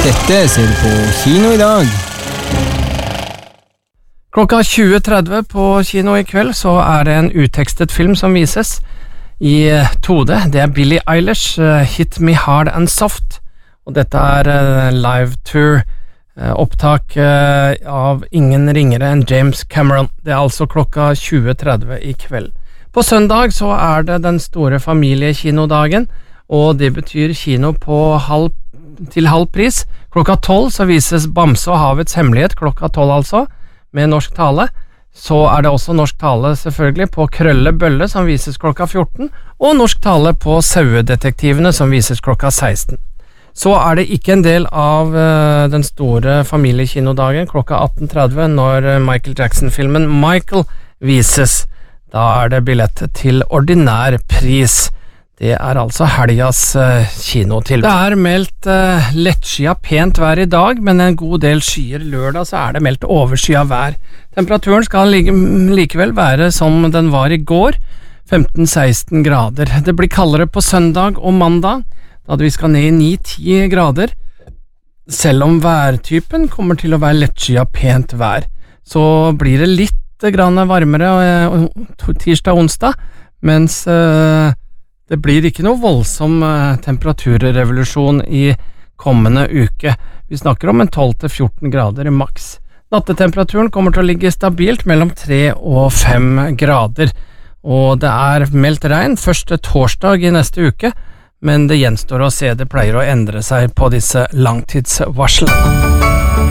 Dette ser du på kino i dag. Klokka 20.30 på kino i kveld så er det en uttekstet film som vises i 2D. Det er Billie Eilish, Hit Me Hard and Soft, og dette er live tour, opptak av ingen ringere enn James Cameron. Det er altså klokka 20.30 i kveld. På søndag så er det den store familiekinodagen, og det betyr kino til halv pris. Klokka 12 så vises Bamse og havets hemmelighet, klokka 12 altså, med norsk tale. Så er det også norsk tale selvfølgelig på Krølle Bølle som vises klokka 14, og norsk tale på Sauedetektivene som vises klokka 16. Så er det ikke en del av den store familiekinodagen klokka 18.30 når Michael Jackson-filmen Michael vises. Da er det billett til ordinær pris. Det er altså helgas kinotilbud. Det er meldt lettskyet pent vær i dag, men en god del skyer. Lørdag så er det meldt overskyet vær. Temperaturen skal likevel være som den var i går, 15-16 grader. Det blir kaldere på søndag og mandag, da vi skal ned i 9-10 grader. Selv om værtypen kommer til å være lettskyet pent vær, så blir det litt grann varmere tirsdag og onsdag, mens det blir ikke noe voldsom temperaturrevolusjon i kommende uke. Vi snakker om en 12-14 grader i maks. Nattetemperaturen kommer til å ligge stabilt mellom 3 og 5 grader, og det er meldt regn første torsdag i neste uke, men det gjenstår å se. Det pleier å endre seg på disse langtidsvarslene.